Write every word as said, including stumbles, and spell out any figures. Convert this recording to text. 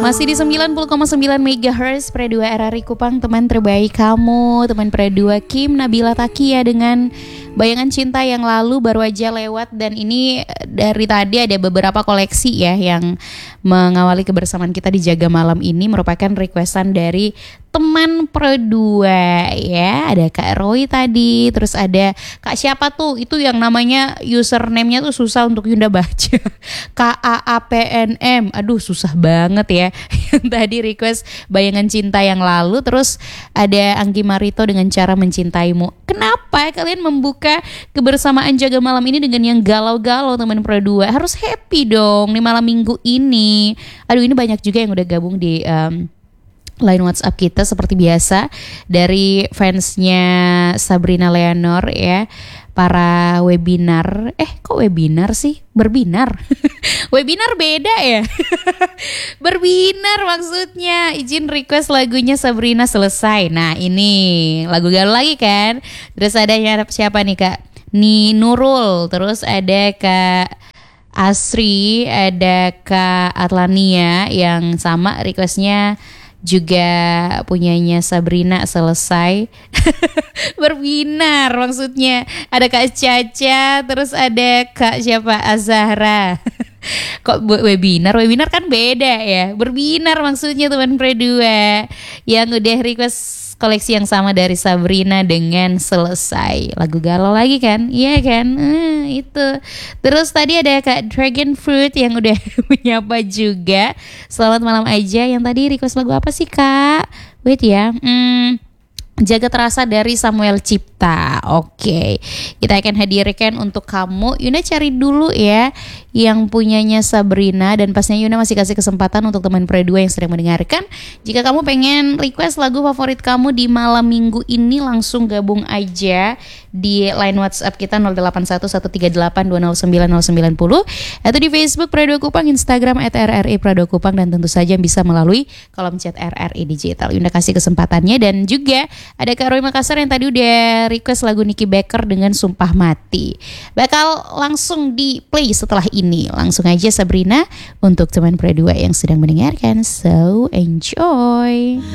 Masih di sembilan puluh koma sembilan megahertz Pre dua R R I Kupang, teman terbaik kamu, teman Pre dua Kim Nabila Takia dengan Bayangan Cinta yang lalu baru aja lewat. Dan ini dari tadi ada beberapa koleksi ya yang mengawali kebersamaan kita di Jaga Malam ini, merupakan requestan dari teman Pre dua ya. Ada Kak Roy tadi, terus ada Kak siapa tuh, itu yang namanya username-nya tuh susah untuk Yunda baca. K A A P N M, aduh susah banget ya. Yang tadi request Bayangan Cinta yang lalu. Terus ada Anggi Marito dengan Cara Mencintaimu. Kenapa kalian membuka kebersamaan Jaga Malam ini dengan yang galau-galau, teman Pre dua? Harus happy dong di malam minggu ini. Aduh, ini banyak juga yang udah gabung di um, line WhatsApp kita seperti biasa, dari fansnya Sabrina Leonor ya, para webinar, eh kok webinar sih? Berbinar. Webinar beda ya. Berbinar maksudnya. Izin request lagunya Sabrina Selesai. Nah ini lagu galau lagi kan. Terus ada siapa nih Kak? Ni Nurul. Terus ada Kak Asri, ada Kak Atlania yang sama requestnya juga punyanya Sabrina Selesai. Berbinar maksudnya. Ada Kak Caca, terus ada Kak siapa, Azahra. Kok webinar? Webinar kan beda ya. Berbinar maksudnya teman Pre dua yang udah request koleksi yang sama dari Sabrina dengan Selesai. Lagu galau lagi kan? Iya kan? Eh, itu. Terus tadi ada Kak Dragon Fruit yang udah menyapa juga. Selamat malam aja. Yang tadi request lagu apa sih Kak? Wait ya. Hmm, Jaga Terasa dari Samuel Cipta. Oke, kita akan hadirkan untuk kamu. Yuna cari dulu ya yang punyanya Sabrina, dan pastinya Yuna masih kasih kesempatan untuk teman Pre dua yang sedang mendengarkan. Jika kamu pengen request lagu favorit kamu di malam minggu ini, langsung gabung aja di line WhatsApp kita nol delapan satu satu tiga delapan dua nol sembilan nol sembilan nol, atau di Facebook Pre dua Kupang, Instagram at R R I Pre dua Kupang, dan tentu saja bisa melalui kolom chat R R I Digital. Yuna kasih kesempatannya. Dan juga ada Kak Roy Makassar yang tadi udah request lagu Nicky Baker dengan Sumpah Mati. Bakal langsung di play setelah ini. Langsung aja Sabrina untuk teman Pre dua yang sedang mendengarkan. So enjoy.